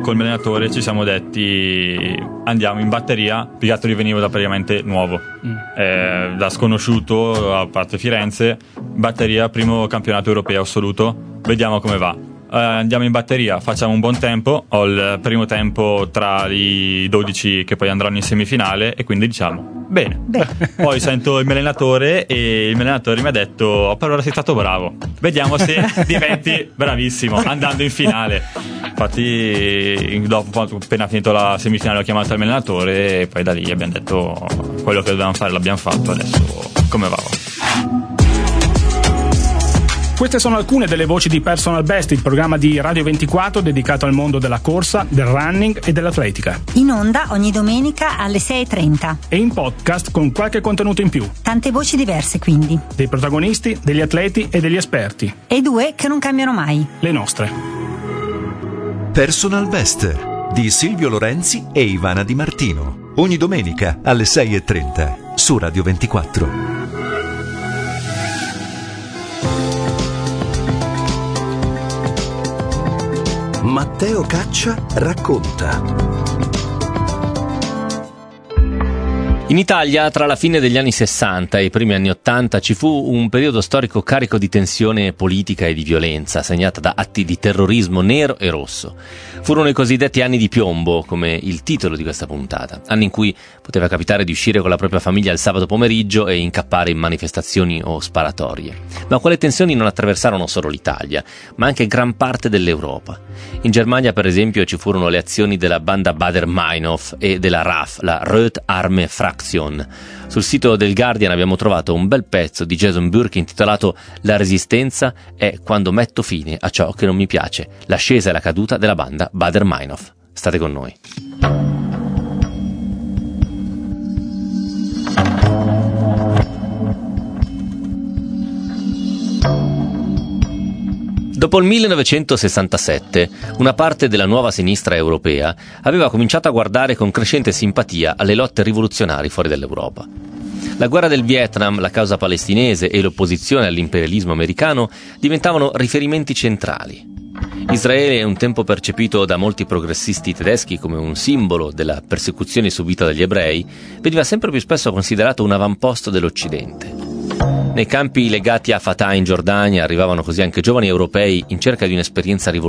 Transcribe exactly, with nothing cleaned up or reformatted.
col mio allenatore ci siamo detti andiamo in batteria, più che altro io venivo da praticamente nuovo, mm. eh, da sconosciuto, a parte Firenze, batteria, primo campionato europeo assoluto, vediamo come va. Uh, andiamo in batteria, facciamo un buon tempo, ho il primo tempo tra i dodici che poi andranno in semifinale e quindi diciamo bene, bene. Poi sento il mio allenatore e il mio allenatore mi ha detto oh, per ora sei stato bravo, vediamo se diventi bravissimo andando in finale. Infatti dopo, appena finito la semifinale, ho chiamato il mio allenatore e poi da lì abbiamo detto quello che dovevamo fare l'abbiamo fatto, adesso come va? Queste sono alcune delle voci di Personal Best, il programma di Radio ventiquattro dedicato al mondo della corsa, del running e dell'atletica. In onda ogni domenica alle sei e trenta. E in podcast con qualche contenuto in più. Tante voci diverse quindi. Dei protagonisti, degli atleti e degli esperti. E due che non cambiano mai. Le nostre. Personal Best di Silvio Lorenzi e Ivana Di Martino. Ogni domenica alle sei e trenta su Radio ventiquattro. Matteo Caccia racconta. In Italia, tra la fine degli anni sessanta e i primi anni ottanta, ci fu un periodo storico carico di tensione politica e di violenza, segnata da atti di terrorismo nero e rosso. Furono i cosiddetti anni di piombo, come il titolo di questa puntata, anni in cui poteva capitare di uscire con la propria famiglia il sabato pomeriggio e incappare in manifestazioni o sparatorie. Ma quelle tensioni non attraversarono solo l'Italia, ma anche gran parte dell'Europa. In Germania, per esempio, ci furono le azioni della banda Baader-Meinhof e della R A F, la Rote Armee Fraktion. Sul sito del Guardian abbiamo trovato un bel pezzo di Jason Burke intitolato La resistenza è quando metto fine a ciò che non mi piace, l'ascesa e la caduta della banda Baader-Meinhof. State con noi. Dopo il millenovecentosessantasette, una parte della nuova sinistra europea aveva cominciato a guardare con crescente simpatia alle lotte rivoluzionarie fuori dall'Europa. La guerra del Vietnam, la causa palestinese e l'opposizione all'imperialismo americano diventavano riferimenti centrali. Israele, un tempo percepito da molti progressisti tedeschi come un simbolo della persecuzione subita dagli ebrei, veniva sempre più spesso considerato un avamposto dell'Occidente. Nei campi legati a Fatah in Giordania arrivavano così anche giovani europei in cerca di un'esperienza rivoluzionaria